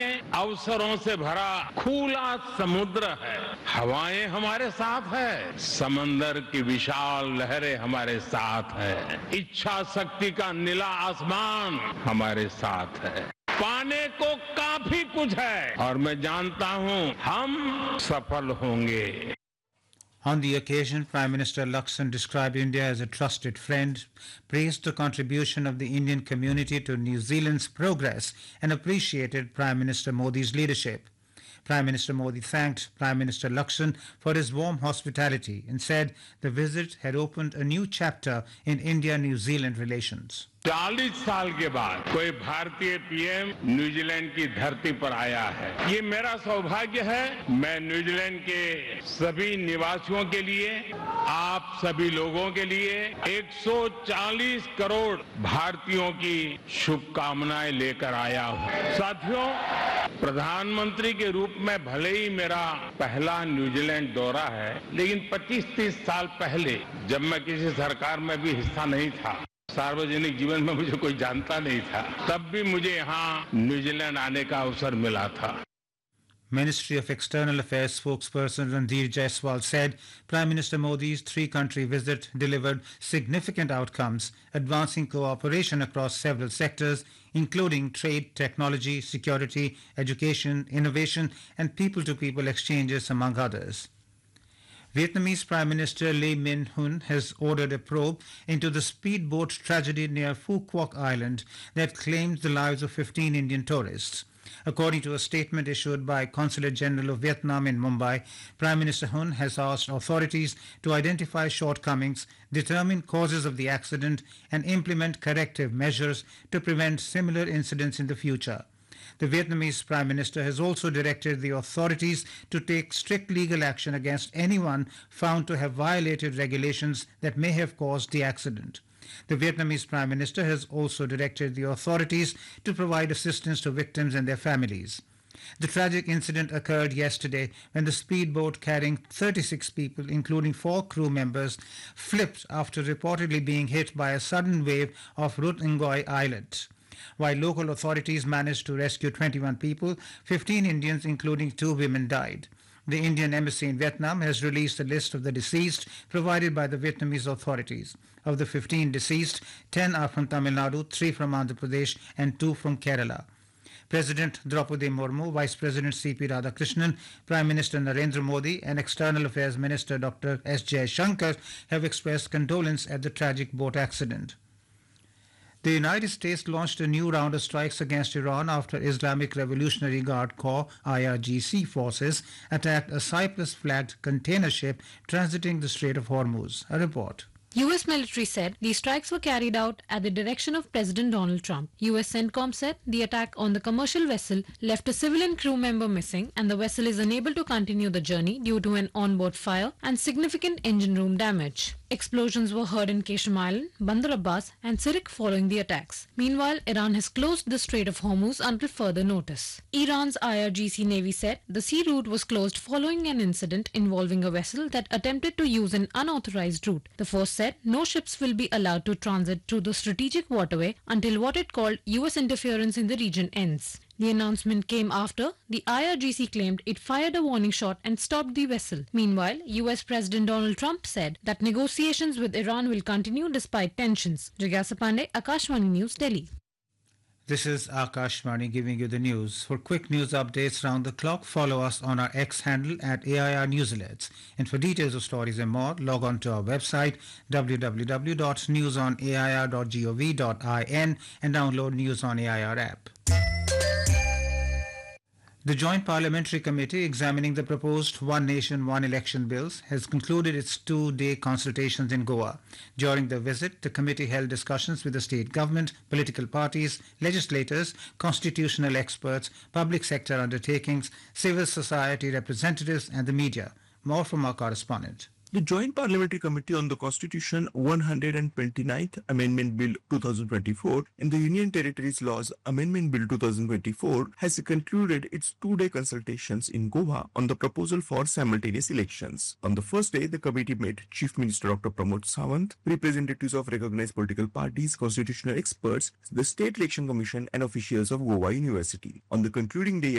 अवसरों से भरा खुला समुद्र है, हवाएं हमारे साथ है, समंदर की विशाल लहरें हमारे साथ है, इच्छा शक्ति का नीला आसमान हमारे साथ है। पाने को काफी कुछ है और मैं जानता हूं हम सफल होंगे। On the occasion, Prime Minister Lakson described India as a trusted friend, praised the contribution of the Indian community to New Zealand's progress, and appreciated Prime Minister Modi's leadership. Prime Minister Modi thanked Prime Minister Lakson for his warm hospitality and said the visit had opened a new chapter in India-New Zealand relations. 40 साल के बाद कोई भारतीय PM New Zealand की धरती पर आया है। ये मेरा सौभाग्य है। मैं न्यूजीलैंड के सभी निवासियों के लिए, आप सभी लोगों के लिए 140 करोड़ भारतीयों की शुभकामनाएं लेकर आया हूं। साथियों, प्रधानमंत्री के रूप में भले ही मेरा पहला न्यूजीलैंड दौरा है, लेकिन 25-30 साल पहले जब मैं किसी सरकार में भी हिस्सा नहीं था, सार्वजनिक जीवन में मुझे कोई जानता नहीं था, तब भी मुझे यहाँ न्यूजीलैंड आने का अवसर मिला था। Ministry of External Affairs spokesperson Randir Jaiswal said Prime Minister Modi's three-country visit delivered significant outcomes, advancing cooperation across several sectors, including trade, technology, security, education, innovation, and people-to-people exchanges, among others. Vietnamese Prime Minister Lee Min Hun has ordered a probe into the speedboat tragedy near Phu Quoc Island that claimed the lives of 15 Indian tourists. According to a statement issued by Consulate General of Vietnam in Mumbai, Prime Minister Hun has asked authorities to identify shortcomings, determine causes of the accident, and implement corrective measures to prevent similar incidents in the future. The Vietnamese Prime Minister has also directed the authorities to take strict legal action against anyone found to have violated regulations that may have caused the accident. The Vietnamese Prime Minister has also directed the authorities to provide assistance to victims and their families. The tragic incident occurred yesterday when the speedboat carrying 36 people, including 4 crew members, flipped after reportedly being hit by a sudden wave off Rut Ngoy Island. While local authorities managed to rescue 21 people, 15 Indians, including 2 women, died. The Indian Embassy in Vietnam has released a list of the deceased provided by the Vietnamese authorities. Of the 15 deceased, 10 are from Tamil Nadu, 3 from Andhra Pradesh, and 2 from Kerala. President Draupadi Murmu, Vice President C.P. Radhakrishnan, Prime Minister Narendra Modi, and External Affairs Minister Dr. S. Jaishankar have expressed condolence at the tragic boat accident. The United States launched a new round of strikes against Iran after Islamic Revolutionary Guard Corps (IRGC) forces attacked a Cyprus-flagged container ship transiting the Strait of Hormuz. A report. U.S. military said these strikes were carried out at the direction of President Donald Trump. U.S. CENTCOM said the attack on the commercial vessel left a civilian crew member missing and the vessel is unable to continue the journey due to an onboard fire and significant engine room damage. Explosions were heard in Keshem Island, Bandar Abbas and Sirik following the attacks. Meanwhile, Iran has closed the Strait of Hormuz until further notice. Iran's IRGC Navy said the sea route was closed following an incident involving a vessel that attempted to use an unauthorized route. The force said no ships will be allowed to transit through the strategic waterway until what it called U.S. interference in the region ends. The announcement came after the IRGC claimed it fired a warning shot and stopped the vessel. Meanwhile, US President Donald Trump said that negotiations with Iran will continue despite tensions. Jigyasa Pandey, Akashvani News, Delhi. This is Akashvani giving you the news. For quick news updates round the clock, follow us on our X handle at AIR News Alerts. And for details of stories and more, log on to our website www.newsonair.gov.in and download News on AIR app. The Joint Parliamentary Committee examining the proposed One Nation, One Election bills has concluded its 2-day consultations in Goa. During the visit, the committee held discussions with the state government, political parties, legislators, constitutional experts, public sector undertakings, civil society representatives and the media. More from our correspondent. The Joint Parliamentary Committee on the Constitution 129th Amendment Bill 2024 and the Union Territories Laws Amendment Bill 2024 has concluded its 2-day consultations in Goa on the proposal for simultaneous elections. On the first day, the committee met Chief Minister Dr. Pramod Sawant, representatives of recognized political parties, constitutional experts, the State Election Commission and officials of Goa University. On the concluding day